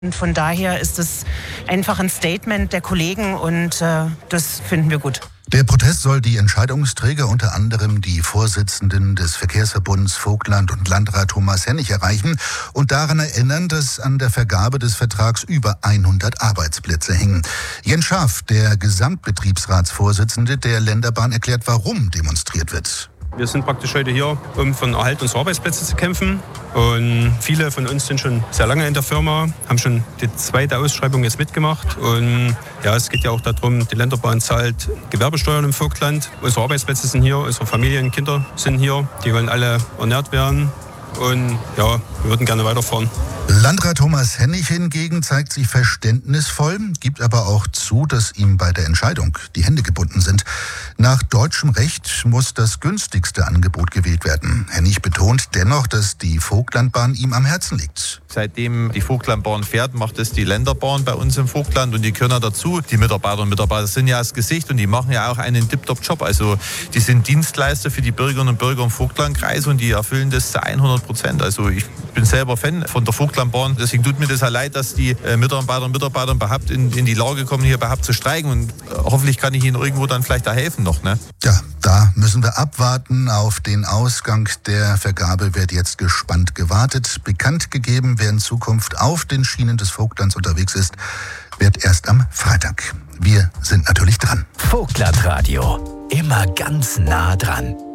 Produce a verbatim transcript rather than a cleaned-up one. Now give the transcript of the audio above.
Und von daher ist es einfach ein Statement der Kollegen und äh, das finden wir gut. Der Protest soll die Entscheidungsträger, unter anderem die Vorsitzenden des Verkehrsverbunds Vogtland und Landrat Thomas Hennig, erreichen und daran erinnern, dass an der Vergabe des Vertrags über hundert Arbeitsplätze hängen. Jens Schaaf, der Gesamtbetriebsratsvorsitzende der Länderbahn, erklärt, warum demonstriert wird. Wir sind praktisch heute hier, um für den Erhalt unserer Arbeitsplätze zu kämpfen. Und viele von uns sind schon sehr lange in der Firma, haben schon die zweite Ausschreibung jetzt mitgemacht. Und ja, es geht ja auch darum, die Länderbahn zahlt Gewerbesteuern im Vogtland. Unsere Arbeitsplätze sind hier, unsere Familien, Kinder sind hier. Die wollen alle ernährt werden. Und ja, wir würden gerne weiterfahren. Landrat Thomas Hennig hingegen zeigt sich verständnisvoll, gibt aber auch zu, dass ihm bei der Entscheidung die Hände gebunden sind. Nach deutschem Recht muss das günstigste Angebot gewählt werden. Hennig betont dennoch, dass die Vogtlandbahn ihm am Herzen liegt. Seitdem die Vogtlandbahn fährt, macht es die Länderbahn bei uns im Vogtland und die gehören dazu. Die Mitarbeiter und Mitarbeiter sind ja das Gesicht und die machen ja auch einen Tip-Top-Job. Also die sind Dienstleister für die Bürgerinnen und Bürger im Vogtlandkreis und die erfüllen das zu hundert Prozent. Also ich bin selber Fan von der Vogtlandbahn. Deswegen tut mir das auch leid, dass die Mitarbeiter und Mitarbeiter überhaupt in, in die Lage kommen, hier überhaupt zu streiken. Und hoffentlich kann ich ihnen irgendwo dann vielleicht da helfen noch. Ne? Ja, da müssen wir abwarten. Auf den Ausgang der Vergabe wird jetzt gespannt gewartet. Bekannt gegeben, wer in Zukunft auf den Schienen des Vogtlands unterwegs ist, wird erst am Freitag. Wir sind natürlich dran. Vogtlandradio. Immer ganz nah dran.